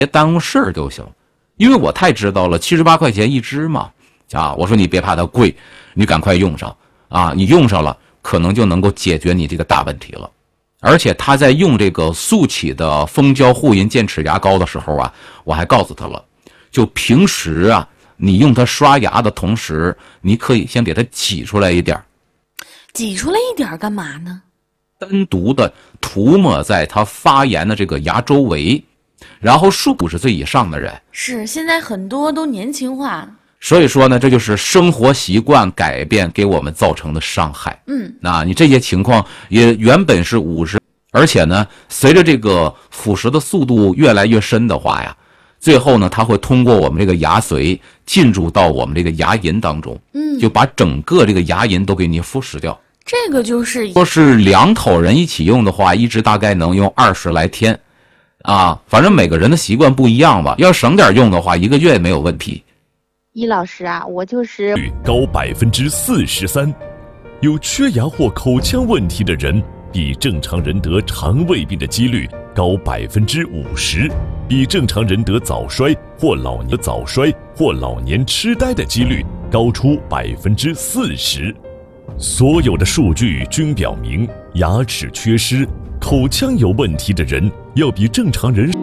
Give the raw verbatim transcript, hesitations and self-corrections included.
别耽误事儿就行。因为我太知道了，七十八块钱一支嘛，啊，我说你别怕它贵，你赶快用上啊，你用上了可能就能够解决你这个大问题了。而且他在用这个速启的蜂胶护龈健齿牙膏的时候啊，我还告诉他了，就平时啊，你用它刷牙的同时，你可以先给它挤出来一点。 挤出来一点干嘛呢？ 单独的涂抹在它发炎的这个牙周围，然后数五十岁以上的人， 是现在很多都年轻化。 所以说呢，这就是生活习惯改变给我们造成的伤害。 嗯， 那你这些情况也原本是五十，而且呢，随着这个腐蚀的速度越来越深的话呀，最后呢，它会通过我们这个牙髓进入到我们这个牙龈当中， 嗯， 就把整个这个牙龈都给你腐蚀掉。 这个就是说是两口人一起用的话，一直大概能用二十来天，啊，反正每个人的习惯不一样吧。要省点用的话，一个月也没有问题。 易老师啊，我就是率高百分之四十三，有缺牙或口腔问题的人，比正常人得肠胃病的几率高百分之五十，比正常人得早衰或老年早衰或老年痴呆的几率高出百分之四十。所有的数据均表明，牙齿缺失、口腔有问题的人要比正常人